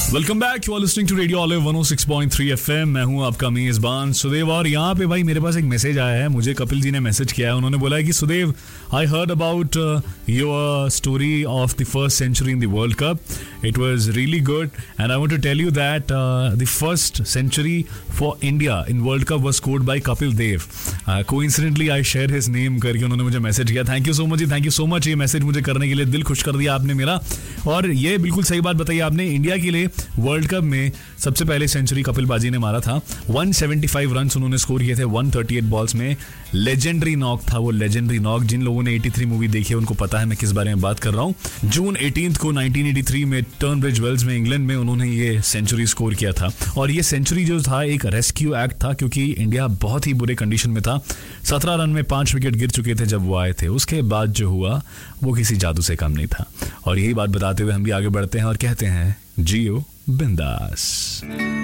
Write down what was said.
Welcome back, you are listening to radio olive 106.3 FM। मैं हूं आपका मेजबान सुदेव और यहाँ पे भाई मेरे पास एक मैसेज आया है। मुझे कपिल जी ने मैसेज किया है। उन्होंने बोला है कि Sudev, I heard about your story of the first century in the world cup. It was really good and I want to tell you that the first century for India in World Cup was scored by Kapil Dev. Coincidentally I share his name करके उन्होंने मुझे message किया. Thank you so much ji, thank you so much ये message मुझे करने के लिए. दिल खुश कर दिया आपने मेरा. और ये बिल्कुल सही बात बताई आपने. इंडिया के लिए वर्ल्ड कप में सबसे पहले सेंचुरी कपिल बाजी ने मारा था. 175 रन उन्होंने स्कोर किए थे 138 बॉल्स में. लेजेंडरी नॉक था वो, लेजेंडरी नॉक. जिन लोगों ने 83 मूवी देखी है उनको पता है मैं किस बारे में बात कर रहा हूँ. जून 18 को 1983 में टर्नब्रिज वेल्स में इंग्लैंड में उन्होंने ये सेंचुरी स्कोर किया था. और ये सेंचुरी जो था एक रेस्क्यू एक्ट था क्योंकि इंडिया बहुत ही बुरे कंडीशन में था. 17 रन में 5 विकेट गिर चुके थे जब वो आए थे. उसके बाद जो हुआ वो किसी जादू से कम नहीं था. और यही बात बताते हुए हम भी आगे बढ़ते हैं और कहते हैं जियो बिंदास.